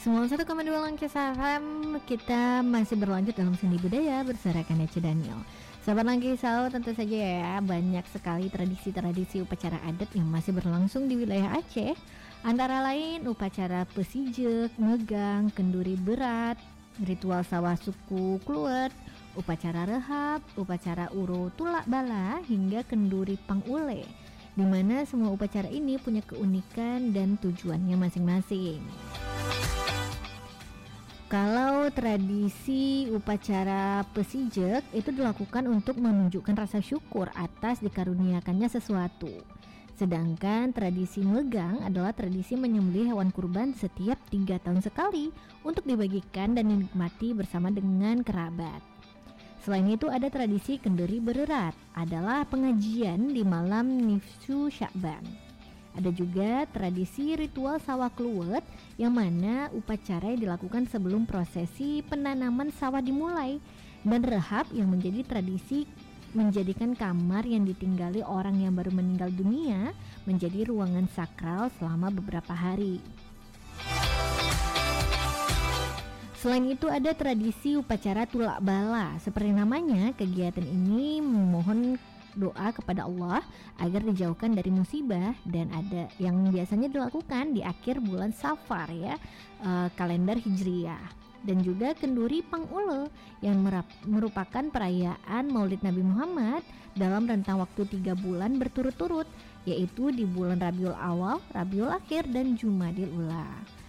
91,2 Langkis FM. Kita masih berlanjut dalam seni budaya bersama Ece Daniel. Sahabat Langkisau, tentu saja ya, banyak sekali tradisi-tradisi upacara adat yang masih berlangsung di wilayah Aceh. Antara lain upacara pesijek, megang, kenduri berat, ritual sawah suku Kluwet, upacara rehab, upacara uro tulak bala, hingga kenduri pangule, di mana semua upacara ini punya keunikan dan tujuannya masing-masing. Kalau tradisi upacara pesijek itu dilakukan untuk menunjukkan rasa syukur atas dikaruniakannya sesuatu. Sedangkan tradisi megang adalah tradisi menyembelih hewan kurban setiap 3 tahun sekali untuk dibagikan dan dinikmati bersama dengan kerabat. Selain itu ada tradisi kenduri bererat, adalah pengajian di malam Nifsu Sya'ban. Ada juga tradisi ritual sawah Kluwet, yang mana upacara yang dilakukan sebelum prosesi penanaman sawah dimulai, dan rehab yang menjadi tradisi menjadikan kamar yang ditinggali orang yang baru meninggal dunia menjadi ruangan sakral selama beberapa hari. Selain itu ada tradisi upacara tulak bala. Seperti namanya, kegiatan ini memohon doa kepada Allah agar dijauhkan dari musibah, dan ada yang biasanya dilakukan di akhir bulan Safar ya, kalender Hijriyah. Dan juga kenduri pangule yang merupakan perayaan Maulid Nabi Muhammad dalam rentang waktu 3 bulan berturut-turut, yaitu di bulan Rabiul Awal, Rabiul Akhir, dan Jumadil Ula.